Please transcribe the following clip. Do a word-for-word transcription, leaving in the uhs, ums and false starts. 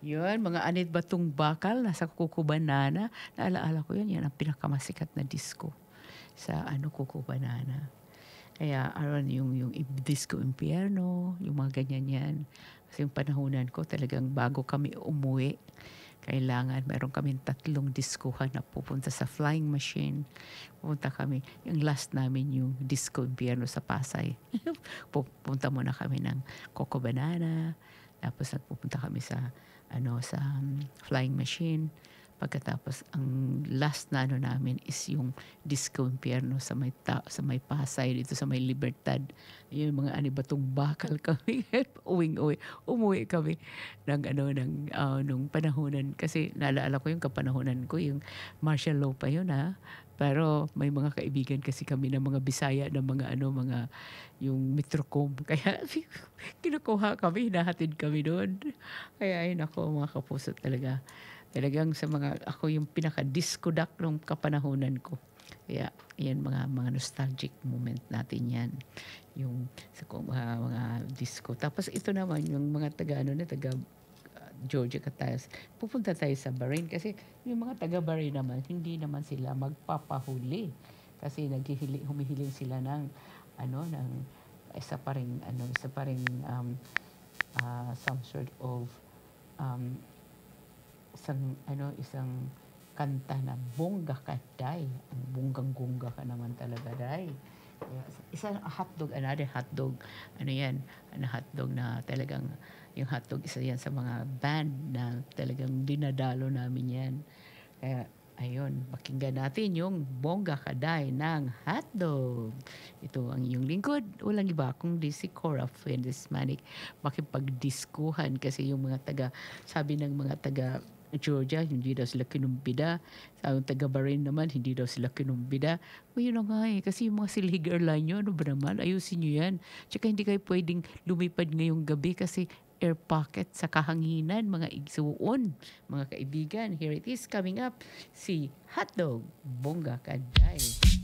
Yun, mga Anit Batong Bakal, nasa Kuko Banana. Naalaala ko yun, yan ang pinakamasikat na disco sa ano Kuko Banana. Kaya aron yung, yung i- Disco Impierno, yung mga ganyan yan. Kasi yung panahonan ko talagang bago kami umuwi, kailangan meron kaming tatlong diskuhan na pupunta sa Flying Machine. Pupunta kami, yung last namin yung Disco Impierno sa Pasay. Pupunta muna kami ng Coco Banana, tapos nagpupunta kami sa ano sa um, Flying Machine. Pagkatapos ang last na ano namin is yung Disco Impierno sa may ta- sa may Pasay dito sa may Libertad. Yung mga anibatong bakal kami. Uwing-uwi. Umuwi kami ng ano ng ah, nung panahonan kasi naalala ko yung kapanahonan ko yung martial law pa yun ha. Pero may mga kaibigan kasi kami ng mga Bisaya ng mga ano mga yung Metrocom kaya kinukuha kami, hinahatid kami doon. Kaya ay nako mga kapuso talaga. Talagang sa mga, ako yung pinaka-disco duck nung kapanahonan ko. Kaya yan mga mga nostalgic moment natin yan. Yung sa ko- mga, mga disco. Tapos ito naman yung mga taga ano na taga uh, Georgia ka tayo. Pupunta tayo sa Bahrain kasi yung mga taga Bahrain naman hindi naman sila magpapahuli kasi naghihiling humihiling sila ng ano ng isa pa ring ano isa pa ring um, uh, some sort of um, isang ano isang kanta na bongga ka day, ang bonggang-bongga ka naman talaga day. Kaya, isa hotdog, another hotdog, ano yan, ano hotdog na talagang, yung hotdog isa yan sa mga band na talagang dinadalo namin yan. Kaya, ayun, pakinggan natin yung Bongga Kaday ng Hotdog. Ito ang iyong lingkod. Walang iba kundi si Cora Fuentes Manic. Makipagdiskuhan kasi yung mga taga, sabi ng mga taga Georgia, hindi daw sila kinumbida. Sa taga Bahrain naman, hindi daw sila kinumbida. O yun na nga eh, kasi yung mga Silhig Airline nyo, ano ba naman, ayusin nyo yan. Tsaka hindi kayo pwedeng lumipad ngayong gabi kasi air pocket sa kahanginan, mga igsuon, mga kaibigan. Here it is coming up, si Hotdog Bongga Kaday.